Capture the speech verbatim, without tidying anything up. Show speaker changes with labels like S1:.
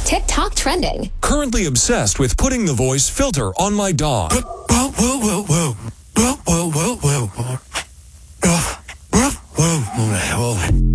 S1: TikTok trending.
S2: Currently obsessed with putting the voice filter on my dog.
S3: Whoa, whoa, whoa, whoa. Whoa, whoa, whoa, whoa. Whoa, whoa, whoa.